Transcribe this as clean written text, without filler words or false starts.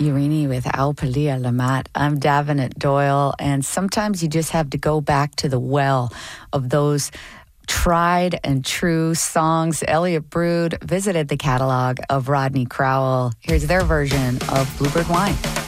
Urini with Aupalia Lamat. I'm Davenant Doyle, and sometimes you just have to go back to the well of those tried and true songs. Elliot Brood visited the catalog of Rodney Crowell. Here's their version of Bluebird Wine.